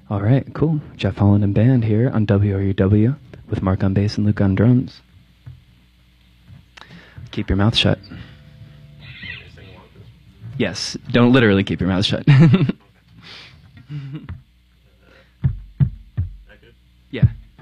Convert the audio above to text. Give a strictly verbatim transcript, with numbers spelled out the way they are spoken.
All right, cool. Jeff Holland and Band here on W R U W with Mark on bass and Luke on drums. Keep your mouth shut. Yes, don't literally keep your mouth shut.